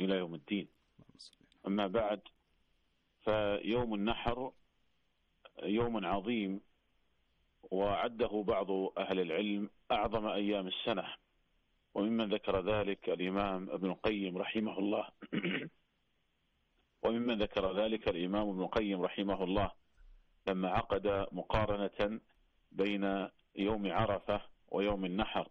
إلى يوم الدين. أما بعد، فيوم النحر يوم عظيم، وعده بعض أهل العلم أعظم أيام السنة، وممن ذكر ذلك الإمام ابن القيم رحمه الله لما عقد مقارنة بين يوم عرفة ويوم النحر،